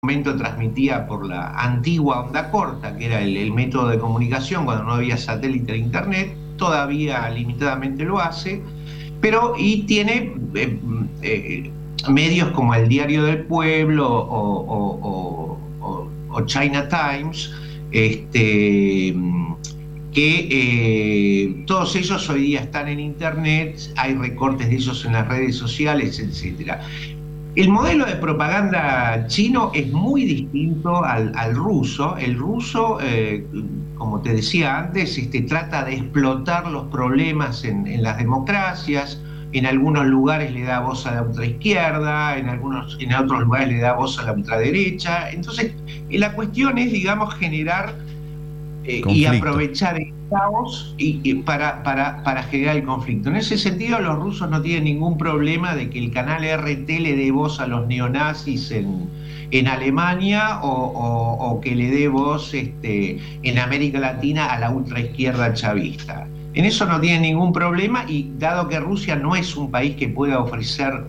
momento transmitía por la antigua onda corta, que era el método de comunicación cuando no había satélite de internet, todavía limitadamente lo hace, pero y tiene medios como el Diario del Pueblo o China Times, que todos ellos hoy día están en internet, hay recortes de ellos en las redes sociales, etcétera. El modelo de propaganda chino es muy distinto al ruso. El ruso, como te decía antes, trata de explotar los problemas en las democracias. En algunos lugares le da voz a la ultraizquierda, en otros lugares le da voz a la ultraderecha. Entonces, la cuestión es, digamos, generar y aprovechar el caos para generar el conflicto. En ese sentido, los rusos no tienen ningún problema de que el canal RT le dé voz a los neonazis en Alemania o que le dé voz en América Latina a la ultraizquierda chavista. En eso no tienen ningún problema, y dado que Rusia no es un país que pueda ofrecer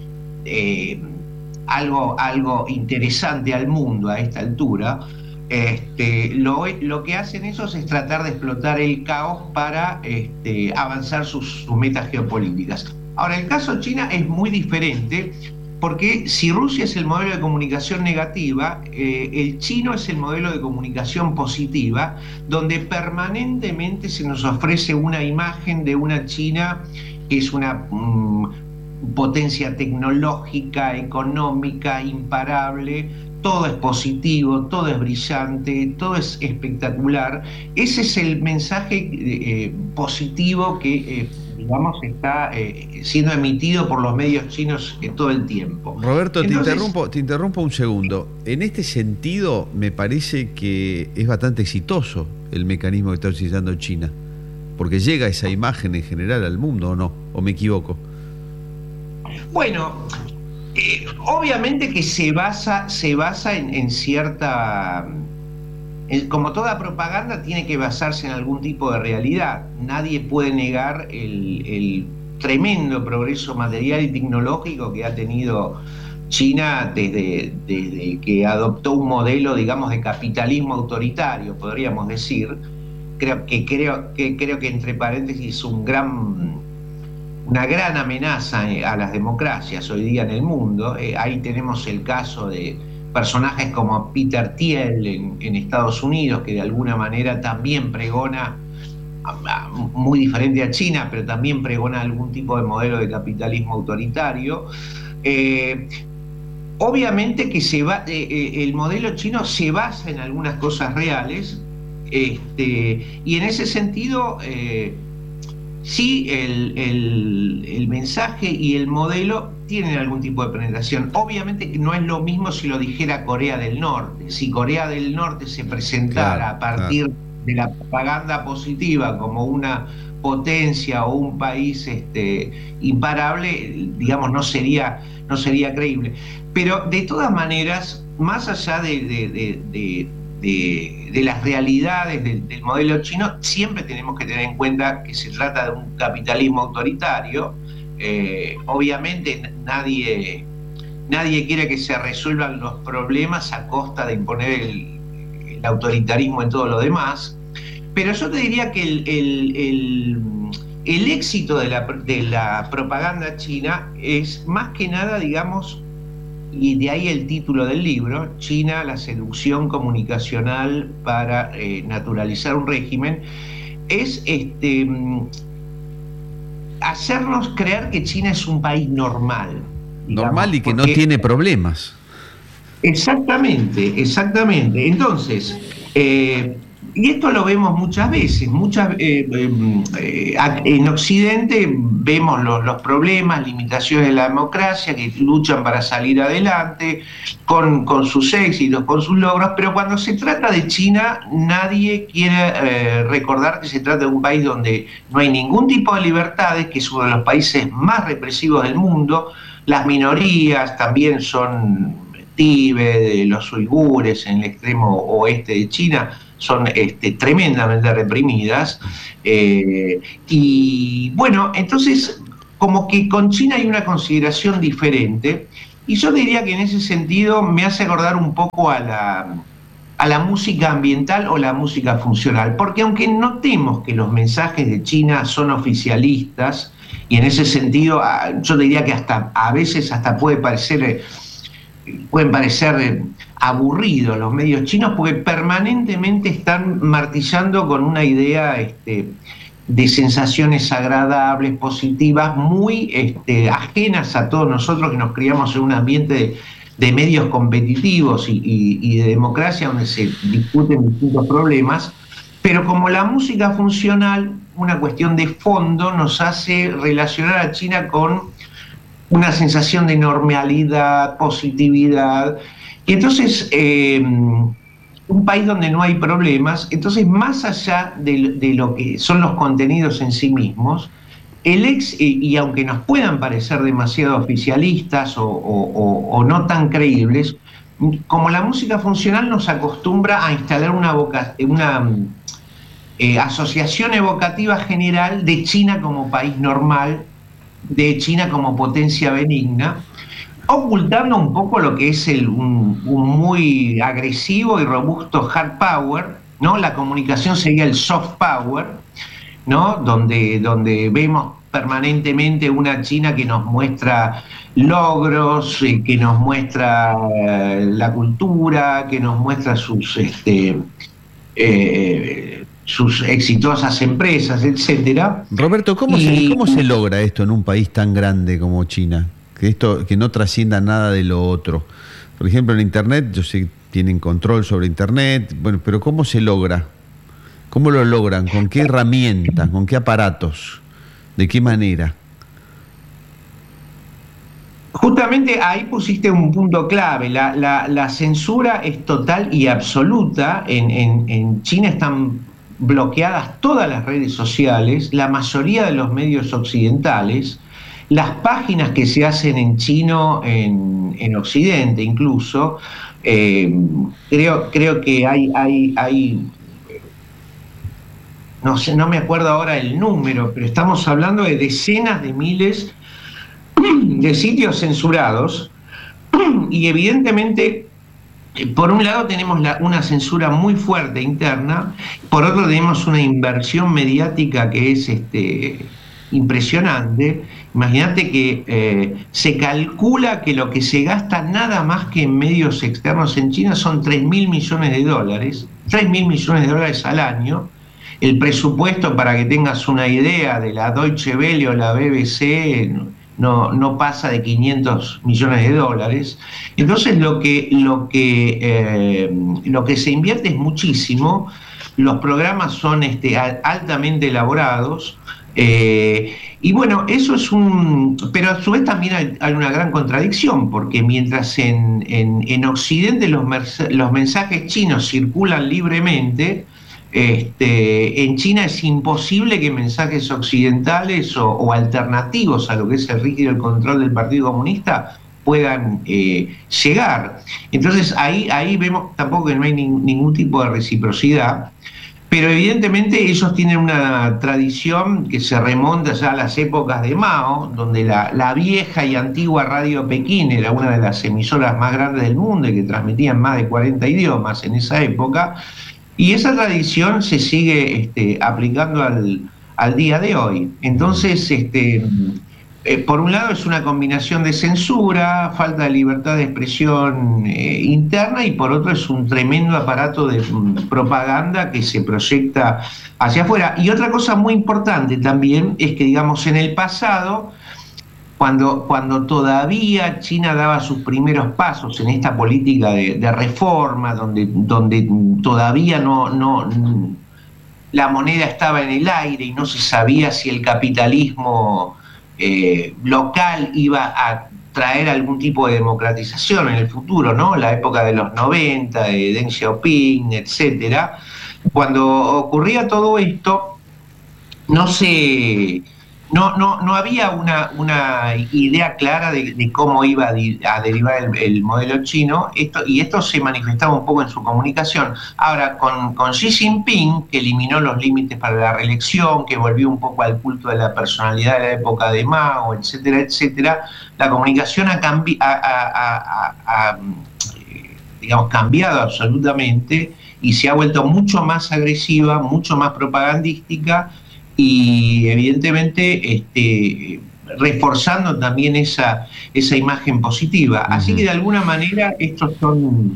algo interesante al mundo a esta altura, lo que hacen esos es tratar de explotar el caos para avanzar sus metas geopolíticas. Ahora, el caso de China es muy diferente, porque si Rusia es el modelo de comunicación negativa, el chino es el modelo de comunicación positiva, donde permanentemente se nos ofrece una imagen de una China que es una potencia tecnológica, económica, imparable. Todo es positivo, todo es brillante, todo es espectacular. Ese es el mensaje positivo que, digamos, está siendo emitido por los medios chinos todo el tiempo. Roberto, entonces, te interrumpo un segundo. En este sentido, me parece que es bastante exitoso el mecanismo que está utilizando China, porque llega esa imagen en general al mundo, ¿o no? ¿O me equivoco? Bueno, obviamente que se basa en cierta... Como toda propaganda, tiene que basarse en algún tipo de realidad. Nadie puede negar el tremendo progreso material y tecnológico que ha tenido China desde que adoptó un modelo, digamos, de capitalismo autoritario, podríamos decir. Creo que entre paréntesis es una gran amenaza a las democracias hoy día en el mundo. Ahí tenemos el caso de personajes como Peter Thiel en Estados Unidos, que de alguna manera también pregona, muy diferente a China, pero también pregona algún tipo de modelo de capitalismo autoritario. Obviamente que el modelo chino se basa en algunas cosas reales, y en ese sentido... sí, el mensaje y el modelo tienen algún tipo de penetración. Obviamente que no es lo mismo si lo dijera Corea del Norte. Si Corea del Norte se presentara a partir de la propaganda positiva como una potencia o un país imparable, digamos, no sería creíble. Pero de todas maneras, más allá de las realidades del modelo chino, siempre tenemos que tener en cuenta que se trata de un capitalismo autoritario. Obviamente nadie quiere que se resuelvan los problemas a costa de imponer el autoritarismo en todo lo demás, pero yo te diría que el éxito de la propaganda china es más que nada, digamos, y de ahí el título del libro, China, la seducción comunicacional para naturalizar un régimen, es hacernos creer que China es un país normal. Digamos, normal y que no tiene problemas. Exactamente. Entonces, y esto lo vemos muchas veces, en Occidente vemos los problemas, limitaciones de la democracia, que luchan para salir adelante, con sus éxitos, con sus logros, pero cuando se trata de China, nadie quiere recordar que se trata de un país donde no hay ningún tipo de libertades, que es uno de los países más represivos del mundo. Las minorías también son Tíbet, los uigures en el extremo oeste de China, son tremendamente reprimidas, y bueno, entonces como que con China hay una consideración diferente, Y yo diría que en ese sentido me hace acordar un poco a la música ambiental o la música funcional, porque aunque notemos que los mensajes de China son oficialistas, y en ese sentido yo diría que hasta a veces hasta pueden parecer aburridos los medios chinos, porque permanentemente están martillando con una idea de sensaciones agradables, positivas, muy ajenas a todos nosotros que nos criamos en un ambiente de medios competitivos y de democracia donde se discuten distintos problemas, pero como la música funcional, una cuestión de fondo, nos hace relacionar a China con una sensación de normalidad, positividad, y entonces un país donde no hay problemas, entonces más allá de lo que son los contenidos en sí mismos, y aunque nos puedan parecer demasiado oficialistas o no tan creíbles, como la música funcional nos acostumbra a instalar una asociación evocativa general de China como país normal, de China como potencia benigna, ocultando un poco lo que es un muy agresivo y robusto hard power, ¿no? La comunicación sería el soft power, ¿no? Donde vemos permanentemente una China que nos muestra logros, que nos muestra la cultura, que nos muestra sus exitosas empresas, etcétera. Roberto, ¿cómo se logra esto en un país tan grande como China? Que no trascienda nada de lo otro. Por ejemplo, en Internet, yo sé que tienen control sobre Internet, bueno, pero ¿cómo se logra? ¿Cómo lo logran? ¿Con qué herramientas? ¿Con qué aparatos? ¿De qué manera? Justamente ahí pusiste un punto clave. La censura es total y absoluta. En China están bloqueadas todas las redes sociales, la mayoría de los medios occidentales. Las páginas que se hacen en chino en Occidente incluso, creo que hay no sé, no me acuerdo ahora el número, pero estamos hablando de decenas de miles de sitios censurados, y evidentemente por un lado tenemos una censura muy fuerte interna, por otro tenemos una inversión mediática que es impresionante. Imagínate que se calcula que lo que se gasta nada más que en medios externos en China son 3.000 millones de dólares, 3.000 millones de dólares al año. El presupuesto, para que tengas una idea, de la Deutsche Welle o la BBC no pasa de 500 millones de dólares. Entonces lo que se invierte es muchísimo. Los programas son altamente elaborados. Y bueno, eso es pero a su vez también hay una gran contradicción, porque mientras en Occidente los mensajes chinos circulan libremente, en China es imposible que mensajes occidentales o alternativos a lo que es el rígido control del Partido Comunista puedan llegar. Entonces ahí vemos tampoco que no hay ningún tipo de reciprocidad. Pero evidentemente ellos tienen una tradición que se remonta ya a las épocas de Mao, donde la vieja y antigua Radio Pekín era una de las emisoras más grandes del mundo y que transmitían más de 40 idiomas en esa época, y esa tradición se sigue aplicando al día de hoy. Entonces, por un lado es una combinación de censura, falta de libertad de expresión interna, y por otro es un tremendo aparato de propaganda que se proyecta hacia afuera. Y otra cosa muy importante también es que, digamos, en el pasado, cuando todavía China daba sus primeros pasos en esta política de reforma, donde todavía la moneda estaba en el aire y no se sabía si el capitalismo local iba a traer algún tipo de democratización en el futuro, ¿no? La época de los 90, de Deng Xiaoping, etcétera. Cuando ocurría todo esto, no se no había una idea clara de cómo iba a derivar el modelo chino, esto se manifestaba un poco en su comunicación. Ahora, con Xi Jinping, que eliminó los límites para la reelección, que volvió un poco al culto de la personalidad de la época de Mao, etcétera, etcétera, la comunicación ha cambiado absolutamente y se ha vuelto mucho más agresiva, mucho más propagandística y evidentemente reforzando también esa imagen positiva. Así que de alguna manera estos son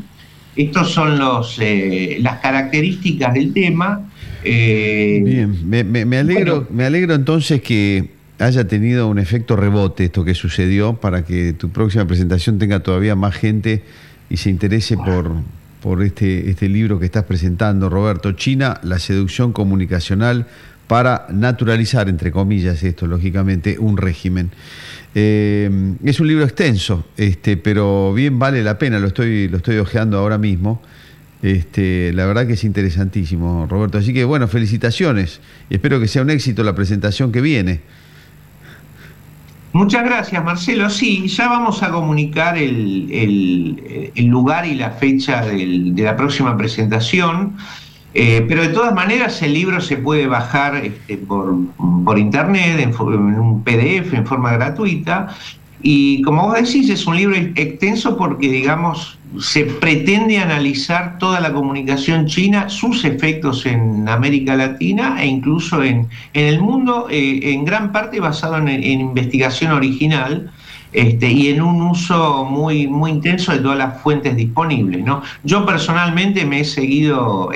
las características del tema. Bien, me alegro entonces que haya tenido un efecto rebote esto que sucedió, para que tu próxima presentación tenga todavía más gente y se interese por este libro que estás presentando, Roberto. China, la seducción comunicacional para naturalizar, entre comillas, esto, lógicamente, un régimen. Es un libro extenso, pero bien vale la pena, lo estoy hojeando ahora mismo. La verdad que es interesantísimo, Roberto. Así que, bueno, felicitaciones y espero que sea un éxito la presentación que viene. Muchas gracias, Marcelo. Sí, ya vamos a comunicar el lugar y la fecha de la próxima presentación. Pero de todas maneras el libro se puede bajar por internet, en un PDF, en forma gratuita. Y como vos decís, es un libro extenso porque, digamos, se pretende analizar toda la comunicación china, sus efectos en América Latina e incluso en el mundo, en gran parte basado en investigación original. Y en un uso muy, muy intenso de todas las fuentes disponibles, ¿no? Yo personalmente me he seguido,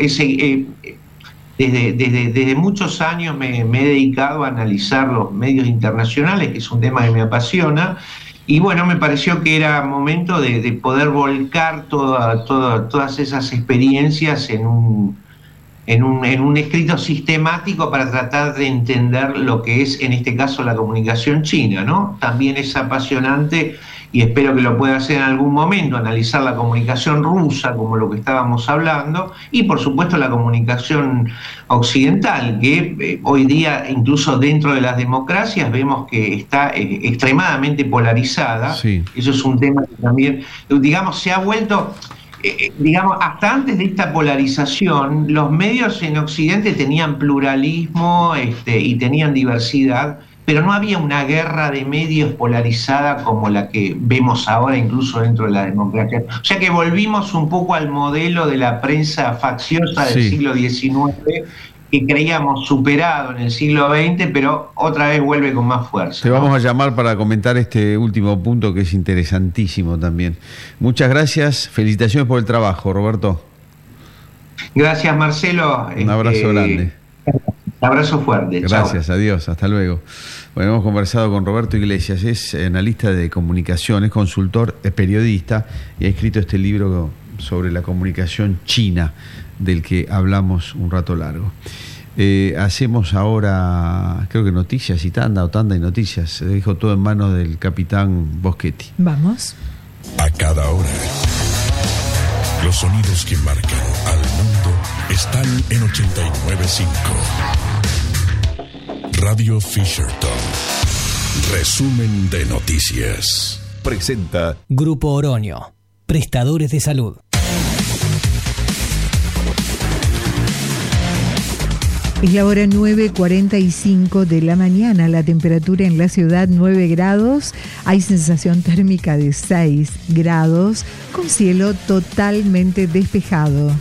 desde muchos años me he dedicado a analizar los medios internacionales, que es un tema que me apasiona, y bueno, me pareció que era momento de poder volcar todas esas experiencias en un escrito sistemático para tratar de entender lo que es, en este caso, la comunicación china, ¿no? También es apasionante, y espero que lo pueda hacer en algún momento, analizar la comunicación rusa, como lo que estábamos hablando, y por supuesto la comunicación occidental, que hoy día, incluso dentro de las democracias, vemos que está extremadamente polarizada. Sí. Eso es un tema que también, digamos, se ha vuelto... hasta antes de esta polarización, los medios en Occidente tenían pluralismo y tenían diversidad, pero no había una guerra de medios polarizada como la que vemos ahora, incluso dentro de la democracia. O sea que volvimos un poco al modelo de la prensa facciosa del siglo XIX, que creíamos superado en el siglo XX, pero otra vez vuelve con más fuerza. Te vamos a llamar para comentar este último punto que es interesantísimo también. Muchas gracias, felicitaciones por el trabajo, Roberto. Gracias, Marcelo. Un abrazo grande. Un abrazo fuerte. Gracias, chao. Adiós, hasta luego. Bueno, hemos conversado con Roberto Iglesias, es analista de comunicación, es consultor, es periodista y ha escrito este libro sobre la comunicación china, del que hablamos un rato largo. Hacemos ahora, creo que noticias y tanda y noticias. Se dejo todo en manos del capitán Boschetti. Vamos. A cada hora, los sonidos que marcan al mundo están en 89.5. Radio Fisherton. Resumen de noticias. Presenta Grupo Oroño, prestadores de salud. Es la hora 9:45 de la mañana, la temperatura en la ciudad 9 grados, hay sensación térmica de 6 grados, con cielo totalmente despejado.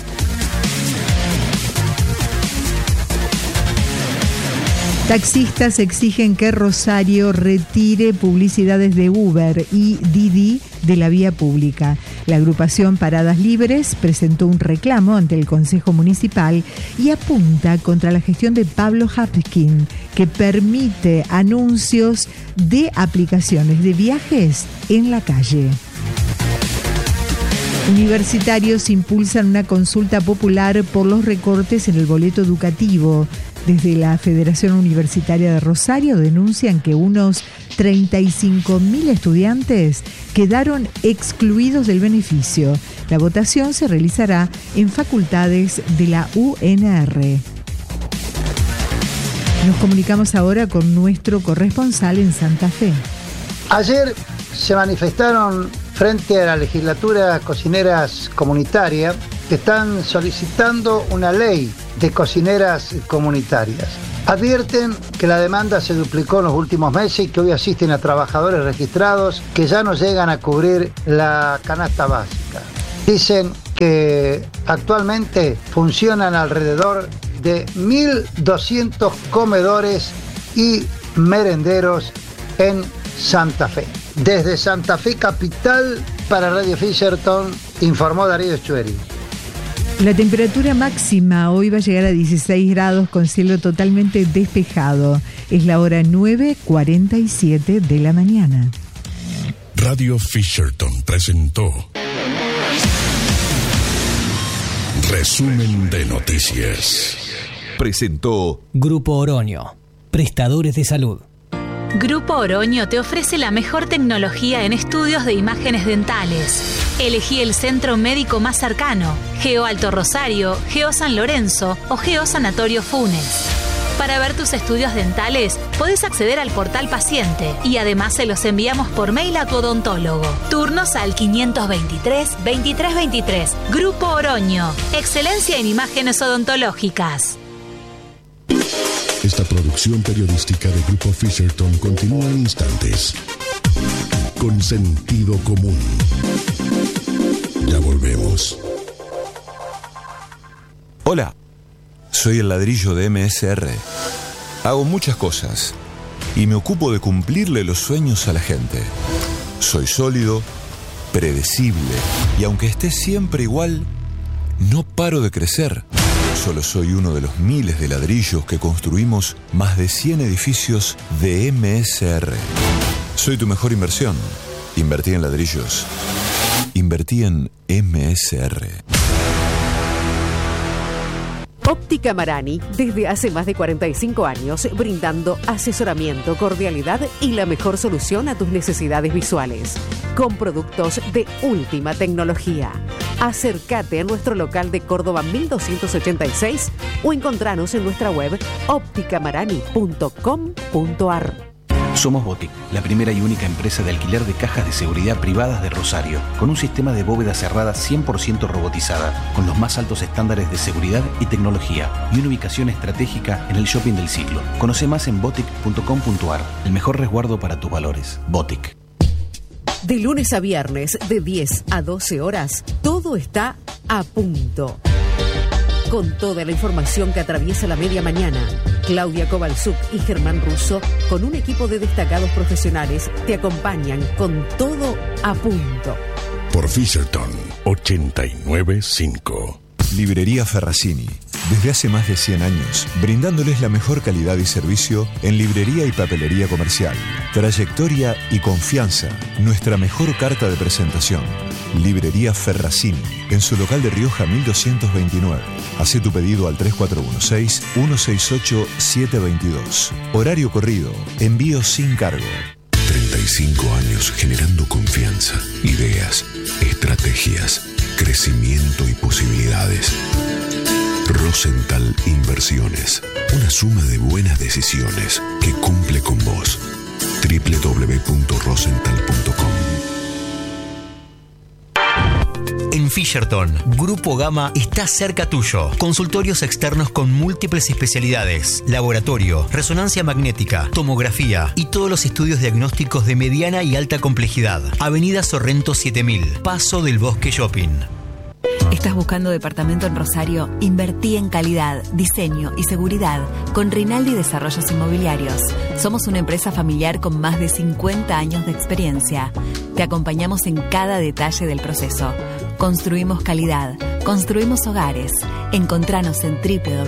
Taxistas exigen que Rosario retire publicidades de Uber y Didi de la vía pública. La agrupación Paradas Libres presentó un reclamo ante el Consejo Municipal y apunta contra la gestión de Pablo Hapkin, que permite anuncios de aplicaciones de viajes en la calle. Universitarios impulsan una consulta popular por los recortes en el boleto educativo. Desde la Federación Universitaria de Rosario denuncian que unos 35.000 estudiantes quedaron excluidos del beneficio. La votación se realizará en facultades de la UNR. Nos comunicamos ahora con nuestro corresponsal en Santa Fe. Ayer se manifestaron frente a la legislatura cocineras comunitaria que están solicitando una ley de cocineras comunitarias. Advierten que la demanda se duplicó en los últimos meses y que hoy asisten a trabajadores registrados que ya no llegan a cubrir la canasta básica. Dicen que actualmente funcionan alrededor de 1.200 comedores y merenderos en Santa Fe. Desde Santa Fe capital, para Radio Fisherton, informó Darío Echueri. La temperatura máxima hoy va a llegar a 16 grados con cielo totalmente despejado. Es la hora 9:47 de la mañana. Radio Fisherton presentó Resumen de Noticias. Presentó Grupo Oroño, prestadores de salud. Grupo Oroño te ofrece la mejor tecnología en estudios de imágenes dentales. Elegí el centro médico más cercano, Geo Alto Rosario, Geo San Lorenzo o Geo Sanatorio Funes. Para ver tus estudios dentales, podés acceder al portal paciente y además se los enviamos por mail a tu odontólogo. Turnos al 523-2323. Grupo Oroño. Excelencia en imágenes odontológicas. Esta producción periodística de Grupo Fisherton continúa en instantes. Con sentido común. Ya volvemos. Hola, soy el ladrillo de MSR. Hago muchas cosas y me ocupo de cumplirle los sueños a la gente. Soy sólido, predecible y aunque esté siempre igual, no paro de crecer. Solo soy uno de los miles de ladrillos que construimos más de 100 edificios de MSR. Soy tu mejor inversión. Invertí en ladrillos. Invertí en MSR. Óptica Marani, desde hace más de 45 años, brindando asesoramiento, cordialidad y la mejor solución a tus necesidades visuales. Con productos de última tecnología. Acércate a nuestro local de Córdoba 1286 o encontranos en nuestra web opticamarani.com.ar. Somos Botic, la primera y única empresa de alquiler de cajas de seguridad privadas de Rosario, con un sistema de bóveda cerrada 100% robotizada, con los más altos estándares de seguridad y tecnología, y una ubicación estratégica en el shopping del siglo. Conoce más en botic.com.ar, el mejor resguardo para tus valores. Botic. De lunes a viernes, de 10 a 12 horas, todo está a punto. Con toda la información que atraviesa la media mañana, Claudia Kovalchuk y Germán Russo, con un equipo de destacados profesionales, te acompañan con todo a punto. Por Fisherton 895. Librería Ferracini. Desde hace más de 100 años, brindándoles la mejor calidad y servicio en librería y papelería comercial. Trayectoria y confianza, nuestra mejor carta de presentación. Librería Ferracini, en su local de Rioja 1229. Hacé tu pedido al 3416-168-722. Horario corrido, envío sin cargo. 35 años generando confianza, ideas, estrategias, crecimiento y posibilidades. Rosenthal Inversiones, una suma de buenas decisiones que cumple con vos. www.rosenthal.com. En Fisherton, Grupo Gama está cerca tuyo. Consultorios externos con múltiples especialidades, laboratorio, resonancia magnética, tomografía y todos los estudios diagnósticos de mediana y alta complejidad. Avenida Sorrento 7000, Paso del Bosque Shopping. ¿Estás buscando departamento en Rosario? Invertí en calidad, diseño y seguridad con Rinaldi Desarrollos Inmobiliarios. Somos una empresa familiar con más de 50 años de experiencia. Te acompañamos en cada detalle del proceso. Construimos calidad, construimos hogares. Encontranos en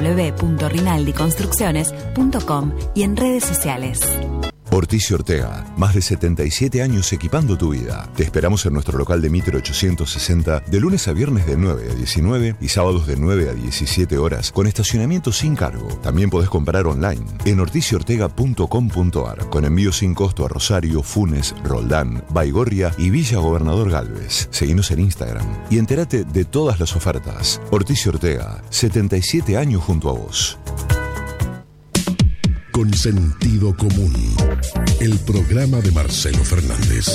www.rinaldiconstrucciones.com y en redes sociales. Orticio Ortega, más de 77 años equipando tu vida. Te esperamos en nuestro local de Mitre 860 de lunes a viernes de 9 a 19 y sábados de 9 a 17 horas con estacionamiento sin cargo. También podés comprar online en orticiortega.com.ar con envío sin costo a Rosario, Funes, Roldán, Baigorria y Villa Gobernador Galvez. Seguinos en Instagram y entérate de todas las ofertas. Orticio Ortega, 77 años junto a vos. con sentido común. El programa de Marcelo Fernández.